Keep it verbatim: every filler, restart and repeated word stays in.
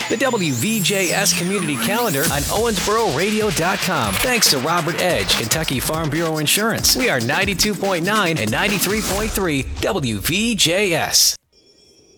The W V J S Community Calendar on Owensboro Radio dot com. Thanks to Robert Edge, Kentucky Farm Bureau Insurance. We are ninety-two point nine and ninety-three point three W V J S.